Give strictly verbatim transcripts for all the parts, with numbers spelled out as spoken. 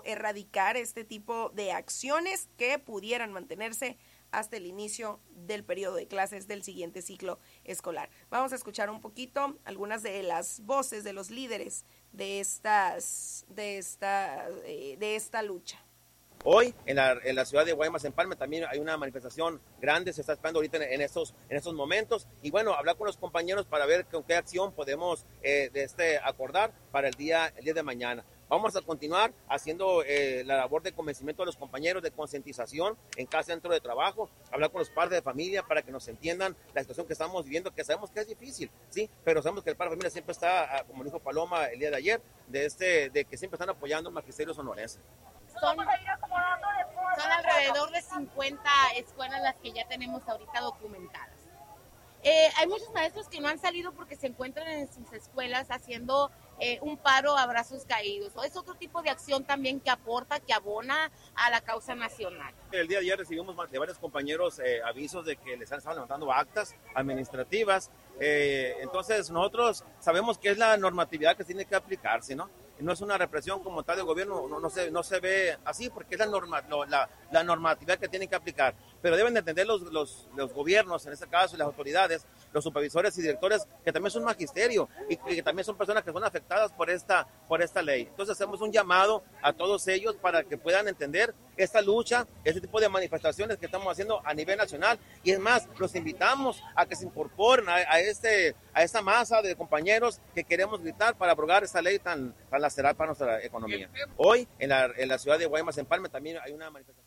erradicar este tipo de acciones que pudieran mantenerse hasta el inicio del periodo de clases del siguiente ciclo escolar. Vamos a escuchar un poquito algunas de las voces de los líderes de estas de esta eh, de esta lucha. Hoy en la, en la ciudad de Guaymas, Empalme, también hay una manifestación grande, se está esperando ahorita en, en, estos, en estos momentos, y bueno, hablar con los compañeros para ver con qué acción podemos eh, de este, acordar para el día, el día de mañana. Vamos a continuar haciendo eh, la labor de convencimiento de los compañeros, de concientización en cada centro de trabajo, hablar con los padres de familia para que nos entiendan la situación que estamos viviendo, que sabemos que es difícil, sí, pero sabemos que el padre de familia siempre está, como dijo Paloma el día de ayer, de, este, de que siempre están apoyando el magisterio sonorense. Son, son alrededor de cincuenta escuelas las que ya tenemos ahorita documentadas. Eh, hay muchos maestros que no han salido porque se encuentran en sus escuelas haciendo eh, un paro a brazos caídos. O es otro tipo de acción también que aporta, que abona a la causa nacional. El día de ayer recibimos de varios compañeros eh, avisos de que les han estado levantando actas administrativas. Eh, entonces nosotros sabemos que es la normatividad que tiene que aplicarse, ¿no? No es una represión como tal del gobierno, no, no, se, no se ve así porque es la, norma, la, la normatividad que tienen que aplicar. Pero deben de entender los, los, los gobiernos, en este caso, y las autoridades, los supervisores y directores, que también son magisterio y que también son personas que son afectadas por esta, por esta ley. Entonces hacemos un llamado a todos ellos para que puedan entender esta lucha, este tipo de manifestaciones que estamos haciendo a nivel nacional. Y es más, los invitamos a que se incorporen a, a, este, a esta masa de compañeros que queremos gritar para abrogar esta ley tan, tan laceral para nuestra economía. Hoy, en la, en la ciudad de Guaymas, Empalme, también hay una manifestación.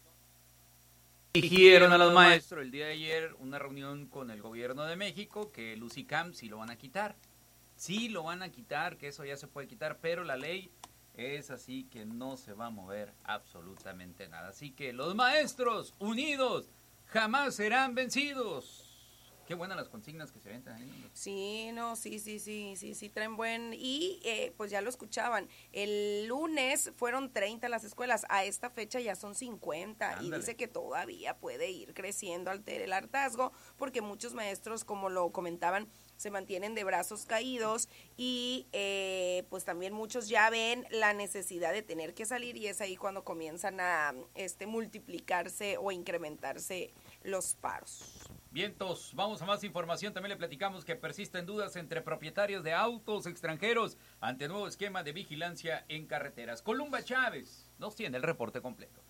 Dijeron a los maestros el día de ayer una reunión con el gobierno de México que el U C I C A M sí lo van a quitar. Sí lo van a quitar, que eso ya se puede quitar, pero la ley es así que no se va a mover absolutamente nada. Así que los maestros unidos jamás serán vencidos. Qué buenas las consignas que se ven ahí. Sí, no, sí, sí, sí, sí, sí, traen buen... Y eh, pues ya lo escuchaban, el lunes fueron treinta las escuelas, a esta fecha ya son cincuenta. Ándale. Y dice que todavía puede ir creciendo al el hartazgo, porque muchos maestros, como lo comentaban, se mantienen de brazos caídos y eh, pues también muchos ya ven la necesidad de tener que salir y es ahí cuando comienzan a este multiplicarse o incrementarse los paros. Vientos, vamos a más información. También le platicamos que persisten dudas entre propietarios de autos extranjeros ante nuevo esquema de vigilancia en carreteras. Columba Chávez nos tiene el reporte completo.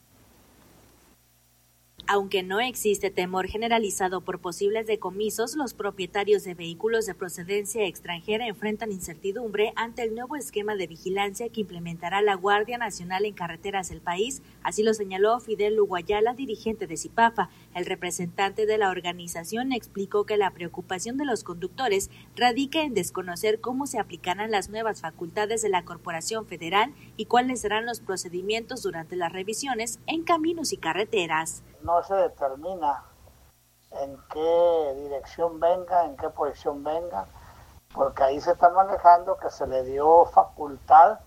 Aunque no existe temor generalizado por posibles decomisos, los propietarios de vehículos de procedencia extranjera enfrentan incertidumbre ante el nuevo esquema de vigilancia que implementará la Guardia Nacional en carreteras del país. Así lo señaló Fidel Luguayala, dirigente de CIPAFA. El representante de la organización explicó que la preocupación de los conductores radica en desconocer cómo se aplicarán las nuevas facultades de la Corporación Federal y cuáles serán los procedimientos durante las revisiones en caminos y carreteras. No se determina en qué dirección venga, en qué posición venga, porque ahí se está manejando que se le dio facultad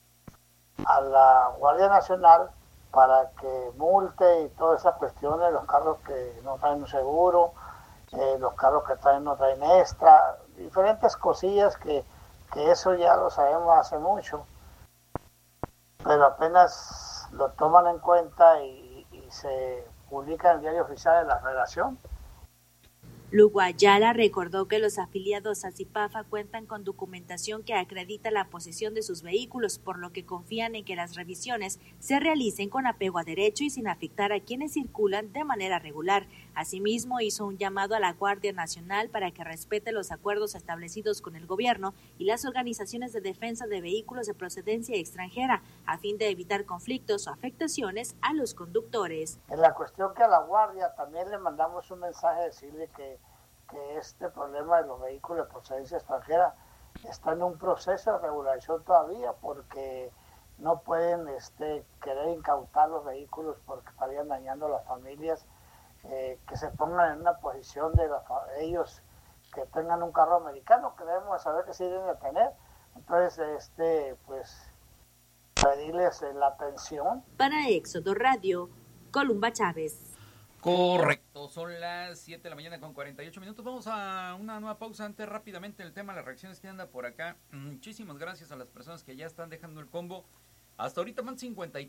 a la Guardia Nacional para que multe y todas esas cuestiones, los carros que no traen un seguro, eh, los carros que traen no traen extra, diferentes cosillas que, que eso ya lo sabemos hace mucho, pero apenas lo toman en cuenta y, y se publica en el Diario Oficial de la Federación. Luguayala recordó que los afiliados a CIPAFA cuentan con documentación que acredita la posesión de sus vehículos, por lo que confían en que las revisiones se realicen con apego a derecho y sin afectar a quienes circulan de manera regular. Asimismo, hizo un llamado a la Guardia Nacional para que respete los acuerdos establecidos con el gobierno y las organizaciones de defensa de vehículos de procedencia extranjera, a fin de evitar conflictos o afectaciones a los conductores. En la cuestión que a la Guardia también le mandamos un mensaje, decirle que que este problema de los vehículos de procedencia extranjera está en un proceso de regulación todavía, porque no pueden este, querer incautar los vehículos porque estarían dañando a las familias, eh, que se pongan en una posición de la, ellos que tengan un carro americano, que debemos saber que sí deben de tener. Entonces, este, pues, pedirles la atención. Para Éxodo Radio, Columba Chávez. Correcto, son las siete de la mañana con cuarenta y ocho minutos. Vamos a una nueva pausa. Antes, rápidamente, el tema de las reacciones que anda por acá. Muchísimas gracias a las personas que ya están dejando el combo. Hasta ahorita van cincuenta y